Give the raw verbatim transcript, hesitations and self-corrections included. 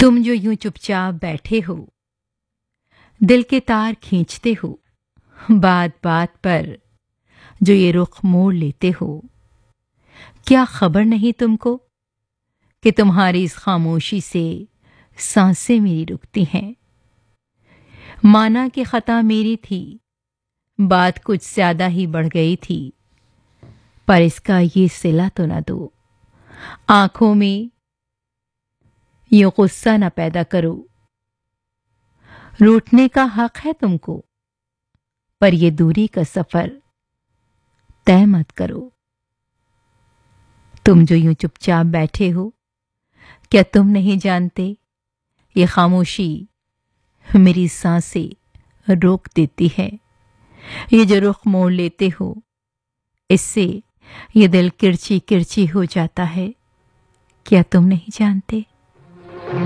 तुम जो यूं चुपचाप बैठे हो, दिल के तार खींचते हो, बात बात पर जो ये रुख मोड़ लेते हो, क्या खबर नहीं तुमको कि तुम्हारी इस खामोशी से सांसें मेरी रुकती हैं। माना कि खता मेरी थी, बात कुछ ज्यादा ही बढ़ गई थी, पर इसका ये सिला तो ना दो। आंखों में ये गुस्सा ना पैदा करो। रूठने का हक है तुमको, पर ये दूरी का सफर तय मत करो। तुम जो यूं चुपचाप बैठे हो, क्या तुम नहीं जानते ये खामोशी मेरी सांसें रोक देती है। ये जो रुख मोड़ लेते हो, इससे ये दिल किरची किरची हो जाता है। क्या तुम नहीं जानते?